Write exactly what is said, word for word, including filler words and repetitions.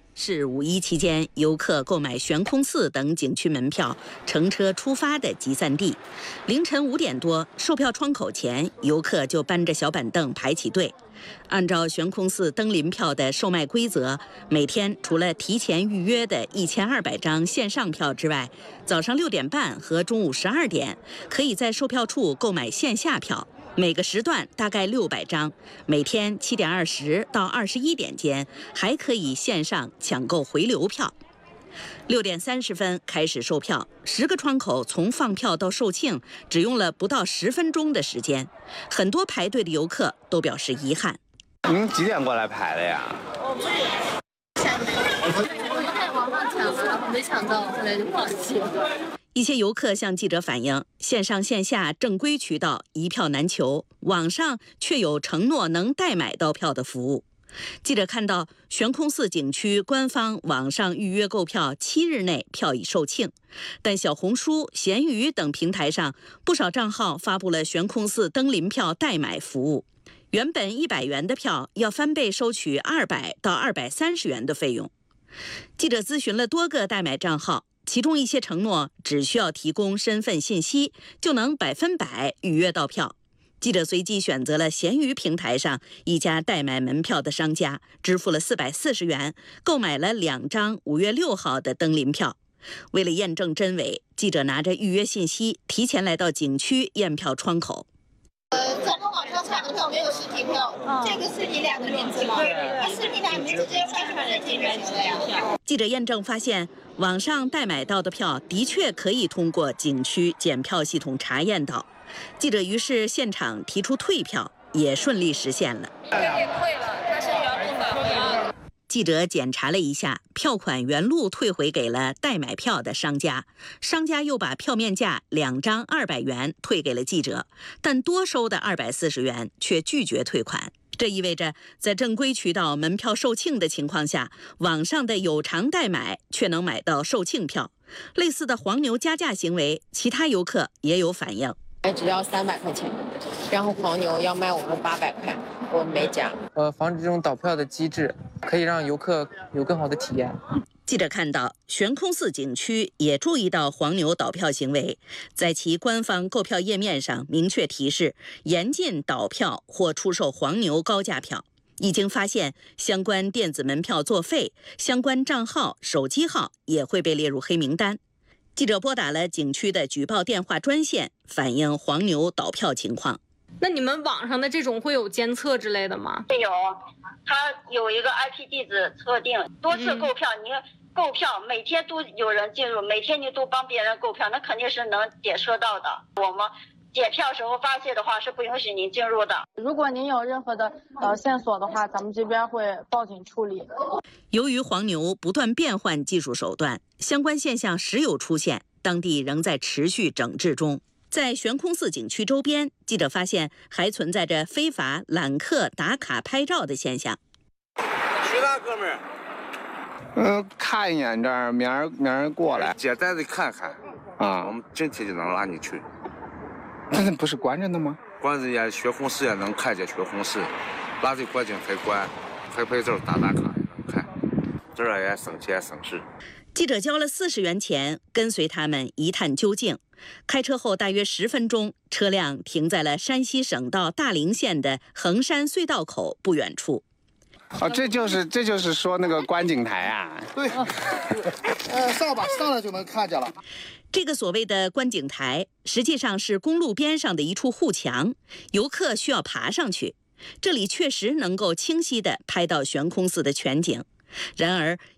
是五一期间游客购买悬空寺等景区门票乘车出发的集散地。凌晨五点多，售票窗口前，游客就搬着小板凳排起队。按照悬空寺登临票的售卖规则，每天除了提前预约的一千二百张线上票之外，早上六点半和中午十二点可以在售票处购买线下票。每个时段大概六百张，每天七点二十到二十一点间还可以线上抢购回流票。六点三十分开始售票，十个窗口从放票到售罄只用了不到十分钟的时间。很多排队的游客都表示遗憾。 您几点过来排的呀？ 我不是下面，我在网上抢的，然后没抢到，后来就放弃了。 一些游客向记者反映，线上线下正规渠道一票难求，网上却有承诺能代买到票的服务。记者看到悬空寺景区官方网上预约购票七日内票已售罄，但小红书、闲鱼等平台上不少账号发布了悬空寺登临票代买服务，原本一百元的票要翻倍收取二百到二百三十元的费用。记者咨询了多个代买账号，其中一些承诺只需要提供身份信息就能百分百预约到票。记者随即选择了闲鱼平台上一家代买门票的商家，支付了四百四十元，购买了两张五月六号的登临票。为了验证真伪，记者拿着预约信息提前来到景区验票窗口。 呃，咱们网上抢的票没有实体票，哦、这个是你俩的名字吗？那实体俩名字直接刷出来进就行了呀。 记者验证发现，网上代买到的票的确可以通过景区检票系统查验到。记者于是现场提出退票，也顺利实现了。 这给退了，它是原路的。 记者检查了一下，票款原路退回给了代买票的商家，商家又把票面价两张二百元退给了记者，但多收的二百四十元却拒绝退款。这意味着，在正规渠道门票售罄的情况下，网上的有偿代买却能买到售罄票。类似的黄牛加价行为，其他游客也有反应。 只要三百块钱，然后黄牛要卖我们八百块，我们没加。 呃，防止这种倒票的机制，可以让游客有更好的体验。 记者看到，悬空寺景区也注意到黄牛倒票行为，在其官方购票页面上明确提示，严禁倒票或出售黄牛高价票。一经发现相关电子门票作废，相关账号、手机号也会被列入黑名单。记者拨打了景区的举报电话专线，反映黄牛倒票情况。 那你们网上的这种会有监测之类的吗？ 有，它有一个 I P 地址测定，多次购票，嗯、你购票每天都有人进入，每天你都帮别人购票，那肯定是能检测到的。我们检票时候发现的话是不允许您进入的。 如果您有任何的呃线索的话，咱们这边会报警处理。 由于黄牛不断变换技术手段，相关现象时有出现，当地仍在持续整治中。在悬空寺景区周边，记者发现还存在着非法揽客、打卡、拍照的现象。 去哪，哥们儿？ 嗯，看一眼这儿，明儿明儿过来， 简单的看看啊，我们整体就能拉你去。 但是不是关着的吗？ 关着也悬空寺也能看见悬空寺，拉着过境才关，拍拍照、打打卡也能看，这儿也省钱省事。 记者交了四十元钱，跟随他们一探究竟。开车后大约十分钟，车辆停在了山西省道大陵县的衡山隧道口不远处。 哦，这就是这就是说那个观景台啊？ 对，呃，扫把上来就能看见了。 这个所谓的观景台，实际上是公路边上的一处护墙，游客需要爬上去。这里确实能够清晰地拍到悬空寺的全景。然而，